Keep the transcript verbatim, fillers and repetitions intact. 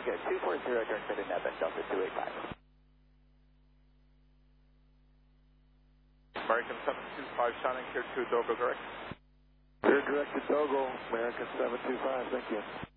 America two four zero, transmitted N E P Delta two eight five. American seven two five, Shining Clear to Dogo direct. Clear direct to Dogo, American seven two five, thank you.